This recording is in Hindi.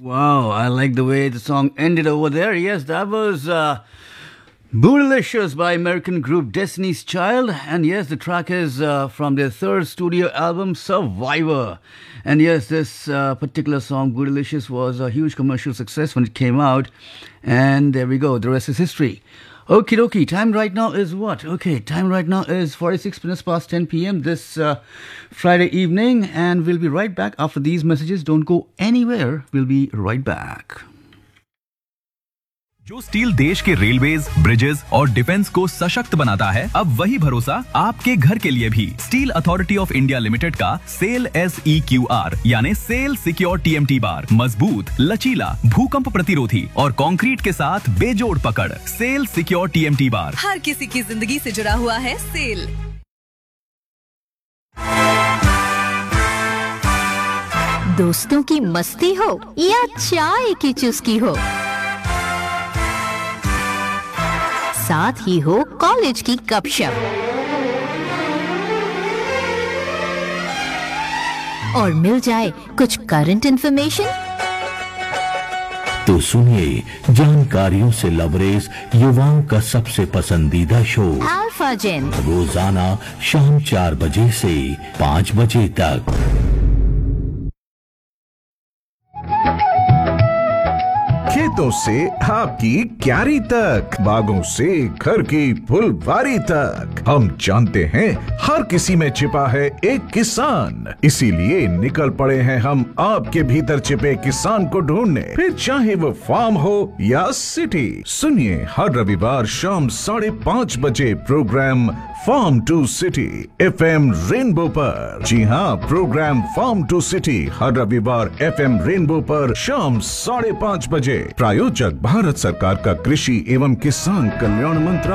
Wow, I like the way the song ended over there. Yes, that was Bootylicious by American group Destiny's Child. And yes, the track is from their third studio album, Survivor. And yes, this particular song, Bootylicious, was a huge commercial success when it came out. And there we go, the rest is history. Okie dokie, time right now is what? Okay, time right now is 46 minutes past 10 p.m. this Friday evening. And we'll be right back after these messages. Don't go anywhere. We'll be right back. जो स्टील देश के रेलवेज, ब्रिजेस और डिफेंस को सशक्त बनाता है, अब वही भरोसा आपके घर के लिए भी। Steel authority of India limited का सेल SEQR यानी सेल सिक्योर TMT बार मजबूत, लचीला, भूकंप प्रतिरोधी और कंक्रीट के साथ बेजोड़ पकड़। सेल सिक्योर TMT बार हर किसी की जिंदगी से जुड़ा हुआ है। सेल दोस्तों की मस्ती हो या चाय की चुस्की हो, साथ ही हो कॉलेज की गपशप और मिल जाए कुछ करंट इंफॉर्मेशन, तो सुनिए जानकारियों से लबरेज युवाओं का सबसे पसंदीदा शो अल्फा जेन, रोजाना शाम 4 बजे से 5 बजे तक। खेतों से आपकी क्यारी तक, बागों से घर की फुलवारी तक, हम जानते हैं हर किसी में छिपा है एक किसान। इसीलिए निकल पड़े हैं हम आपके भीतर छिपे किसान को ढूंढने, फिर चाहे वो फार्म हो या सिटी। सुनिए हर रविवार शाम 5:30 बजे programme farm to city FM rainbow पर। जी हाँ, प्रोग्राम फार्म टू सिटी हर रविवार FM रेनबो पर शाम 5:30 बजे। प्रायोजक भारत सरकार का कृषि एवं किसान कल्याण मंत्रालय।